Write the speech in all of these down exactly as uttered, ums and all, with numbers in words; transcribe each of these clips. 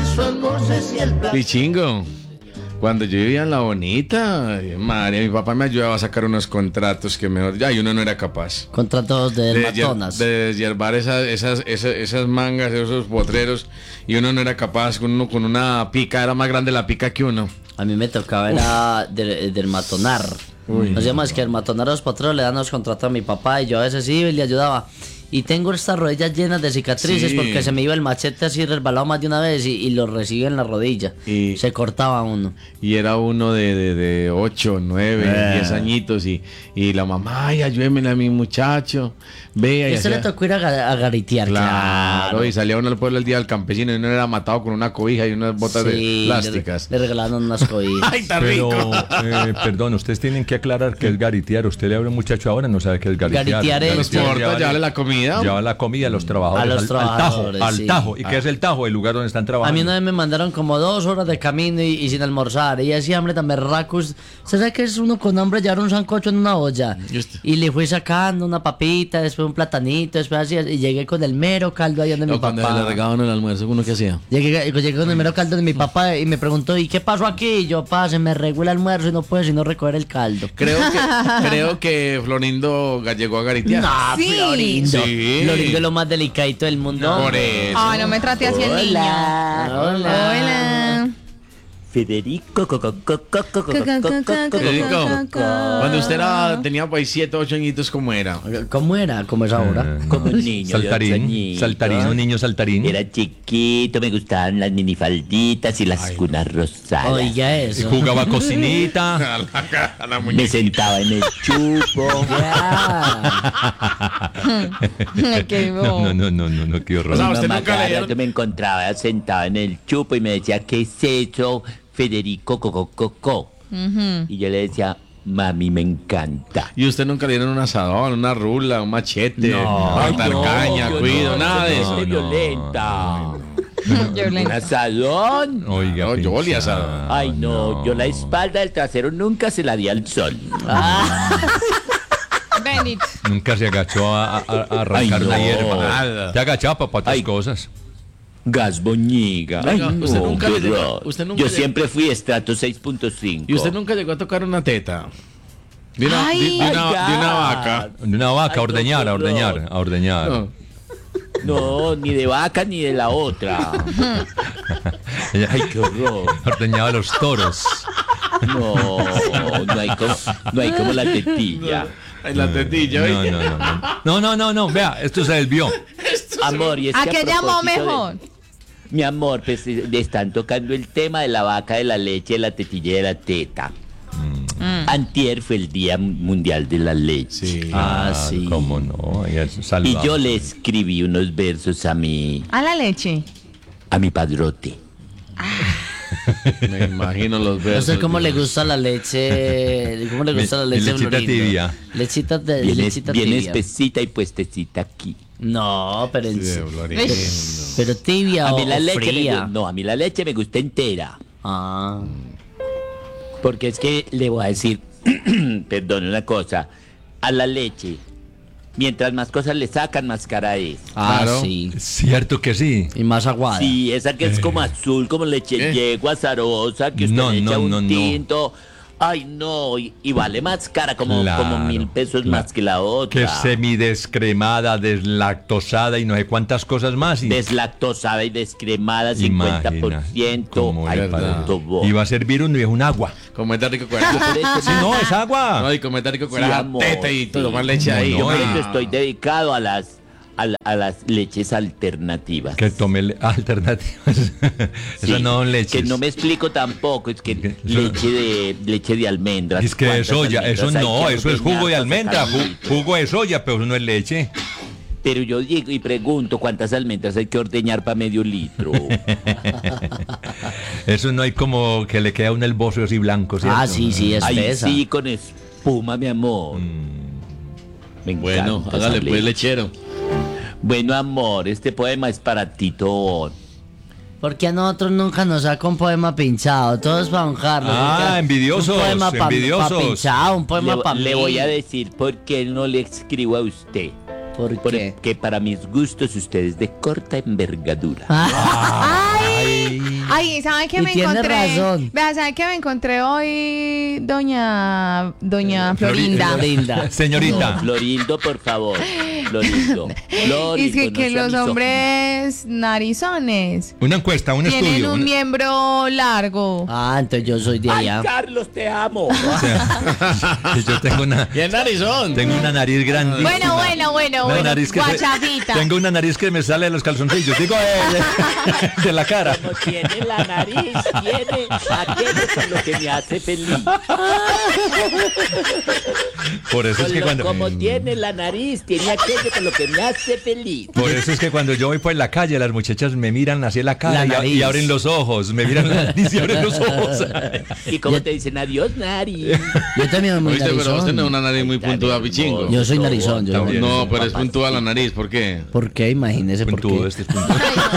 inmensos goces y el placer. Pichingo, cuando yo vivía en La Bonita, ay, madre, mi papá me ayudaba a sacar unos contratos que mejor, ya, y uno no era capaz. Contratos de De, hier- matonas. de deshiervar esas, esas, esas, esas mangas, esos potreros, y uno no era capaz, uno con una pica, era más grande la pica que uno. A mí me tocaba era del, del matonar. Nos llamas que el matonar a los potreros le dan los contratos a mi papá y yo a veces iba y le ayudaba. Y tengo estas rodillas llenas de cicatrices Sí. porque se me iba el machete así resbalado más de una vez y, y lo recibe en la rodilla. Y- Se cortaba uno. Y era uno de, de, de ocho, nueve, Eh. diez añitos, y, y la mamá, ay, ayúdeme a mi muchacho, vea. ¿Y Y usted le hacía- tocó ir a, ga- a garitear? Claro, y salía uno al pueblo el día del campesino y uno era matado con una cobija y unas botas de Sí, plásticas. Le, le regalaron unas cobijas. ¡Ay, está Pero, rico! eh, perdón, ustedes tienen que aclarar qué es garitear. Usted le habla a un muchacho ahora, no sabe qué es garitear. Garitear es- No importa, llevarle- llevarle la comida. Llevar la comida a los trabajadores. A los al- trabajadores, Al tajo. Al sí. tajo. ¿Y qué es el tajo? El lugar donde están trabajando. A mí una vez me mandaron como dos horas de camino y, y sin almorzar. Y así hambre tan berracos. ¿Usted sabe que es uno con hambre llevar un sancocho en una olla? Just- Y le fui sacando una papita, después un platanito, después así. Y llegué con el mero caldo ahí donde mi O cuando le papá. regaban el almuerzo, ¿uno qué hacía? Llegué, llegué con el mero caldo de mi papá y me preguntó, ¿y qué pasó aquí? Y yo, pa, se me regó el almuerzo y no puedo sino recoger el caldo. Creo que, creo que Florindo llegó a garitear. No, Sí. Florindo. Sí. Florindo es lo más delicadito del mundo. Por eso. Ay, no me trate así el niño. Hola. Hola. Federico. co- co- co- co- co- co- co- co- co- Federico, co- cuando usted era, tenía pues siete, ocho añitos, ¿cómo era? ¿Cómo era? ¿Cómo es ahora? Eh, Como un niño de ocho Saltarín. añitos. Saltarín, un niño saltarín. Era chiquito, me gustaban las minifalditas y las cunas rosadas. Oiga Y eso. jugaba cocinita. A la, a la Me muñeca. sentaba en el chupo. Ya. Qué No, bobo. no, no, no, no, no, qué horror. O sea, Mi ¿usted mamá nunca cada le dieron? rato me encontraba sentado en el chupo y me decía, ¿qué es eso, Federico Coco Coco? Y yo le decía, mami, me encanta. ¿Y usted nunca le dieron un asadón, una rula, un machete, No. una tarcaña, yo cuido, no, nada de yo eso? soy No, no. violenta. Yo Un le- asadón. Oiga, No, yo olía pinchado. asado. Ay, no, yo la espalda del trasero nunca se la di al sol. Benit. Nunca se agachó a, a- a arrancar Ay, una no. hierba. Nada. Te agachaba para otras Ay. cosas. Gas boñiga. Venga, Ay, usted no, nunca qué le llegó- horror. usted nunca Yo le- siempre fui estrato seis punto cinco. ¿Y usted nunca llegó a tocar una teta? De una, Ay, de, de una, ay, de una ya. vaca. De una vaca, Ay, a ordeñar, no, a qué ordeñar, horror. a ordeñar. No. No, ni de vaca ni de la otra. Ella- Ay, qué horror. ordeñaba los toros. No, no hay como, no hay como la tetilla. En la tetilla, No, ¿oye? no, no, no. No, no, no, no. Vea, esto se desvió. Amor, y es ¿A que qué llamó propósito de- mejor? Mi amor, pues eh, le están tocando el tema de la vaca, de la leche, de la tetilla y de la teta. Antier fue el Día Mundial de la Leche. Sí. Ah, sí. ¿Cómo no? Ella es Y salvaje. yo le escribí unos versos a mi, A la leche. a mi padrote. Me imagino los No versos. sé cómo le gusta la leche. ¿Cómo le gusta la Mi- leche? lechita Florindo? tibia. Lechita de Viene, lechita viene tibia. espesita y puestecita aquí. No, pero, en- Sí, Florindo. pero tibia A o, mí la o leche me fría. gu- no, a mí la leche me gusta entera. Ah. Porque es que le voy a decir, perdón, una cosa. A la leche, mientras más cosas le sacan, más cara es. Ah, Claro. sí. Cierto que sí. Y más aguada. Sí, esa que es como azul, como leche ¿Qué? yegua, azarosa, que usted No, le echa no, un no, no. tinto. Ay, no, y, y vale más cara, como, Claro, como mil pesos claro. más que la Que otra. semidescremada, deslactosada y no sé cuántas cosas más. Y Deslactosada y descremada, cincuenta por ciento. cómo Ay, era. tanto bo- Y va a servir un, un agua. Como está rico con la Por eso- Sí, no, es agua. No, y como está rico con Sí, la amor, teta y todo, sí. más leche No, ahí. no, Yo por y- eso estoy dedicado a las, a, la- a las leches alternativas. Que tome le- alternativas. Eso Sí, no leches. Que no me explico tampoco, es que ¿Qué? leche de leche de almendras. Es que es ¿cuántas soya, eso almendras hay no, que eso es ordeñar jugo de para almendra, sacar ju- jugo de soya, pero eso no es leche. Pero yo digo y pregunto cuántas almendras hay que ordeñar para medio litro. Eso no hay como que le queda un el bozo así blanco, ¿cierto? Ah, sí, sí, es Ahí espesa. sí, con espuma, mi amor. Me Bueno, encanta hágale esa pues, leche. lechero. Bueno, amor, este poema es para ti, Tobón. Porque a nosotros nunca nos saca un poema pinchado, todo es para honrarlo. Ah, Nunca- envidiosos, Un poema para envidiosos. pinchado, un poema Le, para mí. le voy a decir por qué no le escribo a usted. ¿Por qué? Porque para mis gustos usted es de corta envergadura. Ah, Ay, Ay, ¿saben qué Y me tiene encontré? razón. Vea, ¿saben qué me encontré hoy, doña doña Florinda? Florinda. Señorita. No, Florildo, por favor. Florildo. Florildo, Dice que, no que sea los misógino. hombres narizones Una encuesta, un tienen estudio. un una- miembro largo. Ah, entonces yo soy de Ay, allá. Carlos, te amo. o sea, que yo tengo una, Y en narizón. tengo una nariz grandísima. Bueno, bueno, bueno, Una bueno. nariz que se- Guachafita. tengo una nariz que me sale de los calzoncillos. Digo, eh, de, de la cara. Como tiene la nariz, tiene aquello con lo que me hace feliz. Por eso es Con que lo- cuando. Como tiene la nariz, tiene aquello con lo que me hace feliz. Por eso es que cuando yo voy por la calle, las muchachas me miran hacia la cara La y, a- nariz. y abren los ojos. Me miran la nariz y abren los ojos. Y como te dicen, adiós, nariz. Yo también soy muy Oíste, pero vos narizón. tenés una nariz muy puntuda, pichingo. Yo soy narizón, yo. También. No, pero es Papacito. puntuda la nariz, ¿por qué? ¿Por qué? Imagínese por Puntudo, qué. este es puntudo.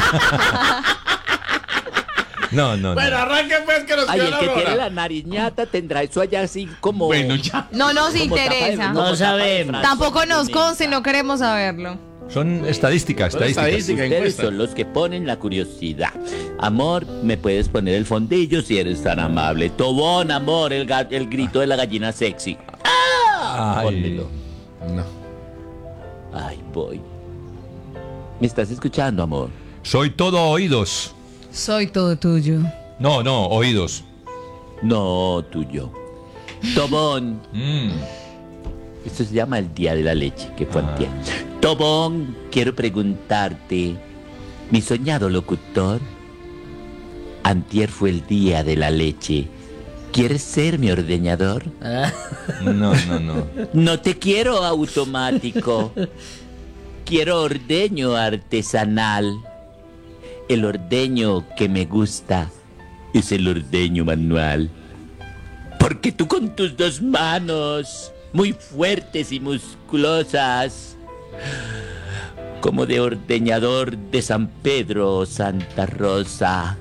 No, no, no. arranque pues que nos Ay, queda el la que tiene hora. la nariz ñata tendrá eso allá así como... Bueno, ya. No nos como tapa de- interesa. como No tapa de sabemos. frasco Tampoco nos de consta y menta. no queremos saberlo. Son estadísticas, Son estadísticas. estadísticas. Ustedes encuesta. son los que ponen la curiosidad. Amor, ¿me puedes poner el fondillo si eres tan amable? Tobón, amor, el, ga- el grito de la gallina sexy. ¡Ah! Ay. Pónmelo. No. Ay, voy. ¿Me estás escuchando, amor? Soy todo oídos. Soy todo tuyo. No, no, oídos. No, tuyo. Tobón. Mm. Esto se llama el Día de la Leche, que fue Ah. antier. Tobón, quiero preguntarte, mi soñado locutor, antier fue el Día de la Leche. ¿Quieres ser mi ordeñador? Ah, No, no, no. No te quiero automático. Quiero ordeño artesanal. El ordeño que me gusta es el ordeño manual. Porque tú con tus dos manos, muy fuertes y musculosas, como de ordeñador de San Pedro o Santa Rosa.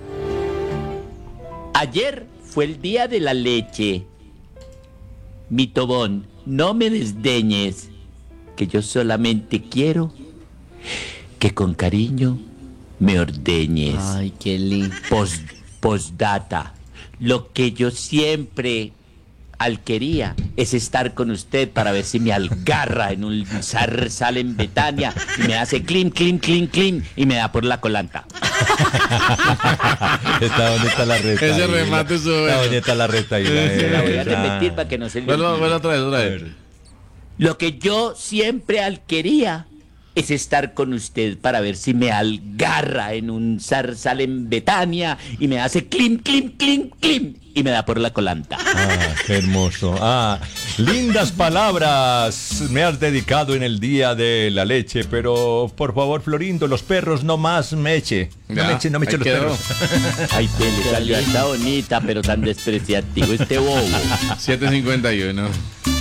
Ayer fue el día de la leche. Mi Tobón, no me desdeñes, que yo solamente quiero que con cariño me ordeñes. Ay, qué lindo. Pos- Postdata. Lo que yo siempre al quería es estar con usted para ver si me algarra en un zarzal en Betania y me hace clean, clean, clean, clean y me da por la colanta. Está bonita la reta. Ese ahí, remate la- estuvo Está bueno. bonita la reta ahí. la- Se la voy a esa. repetir para que no se le Bueno, olvide. bueno, otra vez, otra vez. Lo que yo siempre al quería es estar con usted para ver si me algarra en un zarzal en Betania y me hace clim, clim, clim, clim y me da por la colanta. Ah, qué hermoso. Ah, lindas palabras me has dedicado en el día de la leche, pero por favor, Florindo, los perros no más me eche. No Ya, me eche, no me eche ahí los quedó. perros. Ay, te le salió esta bonita, pero tan despreciativo este bobo. siete cincuenta y uno.